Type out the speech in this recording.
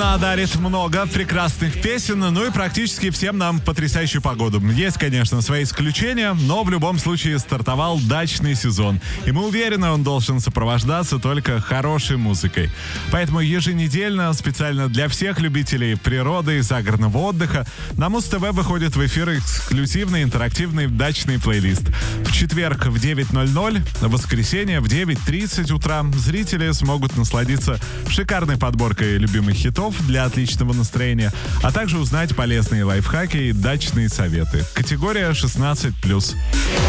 Весна дарит много прекрасных песен, ну и практически всем нам потрясающую погоду. Есть, конечно, свои исключения, но в любом случае стартовал дачный сезон. И мы уверены, он должен сопровождаться только хорошей музыкой. Поэтому еженедельно, специально для всех любителей природы и загородного отдыха, на Муз-ТВ выходит в эфир эксклюзивный интерактивный дачный плейлист. В четверг в 9:00, в воскресенье в 9:30 утра зрители смогут насладиться шикарной подборкой любимых хитов для отличного настроения, а также узнать полезные лайфхаки и дачные советы. Категория 16+.